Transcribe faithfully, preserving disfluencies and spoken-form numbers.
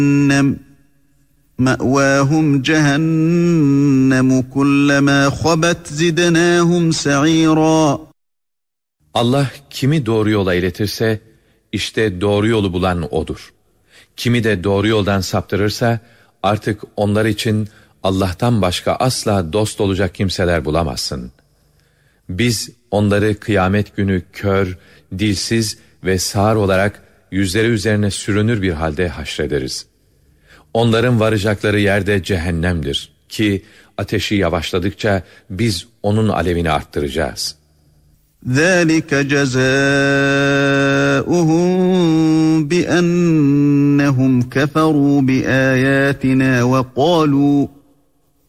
مَأْوَاهُمْ جَهَنَّمُ كُلَّمَا خَبَتْ زِدْنَاهُمْ سَعِيرًا. Allah kimi doğru yola iletirse, işte doğru yolu bulan O'dur. Kimi de doğru yoldan saptırırsa, artık onlar için Allah'tan başka asla dost olacak kimseler bulamazsın. Biz onları kıyamet günü kör, dilsiz ve sağır olarak yüzleri üzerine sürünür bir halde haşrederiz. Onların varacakları yerde cehennemdir ki ateşi yavaşladıkça biz onun alevini arttıracağız. ذَٰلِكَ جَزَاؤُهُمْ بِأَنَّهُمْ كَفَرُوا بِآيَاتِنَا وَقَالُوا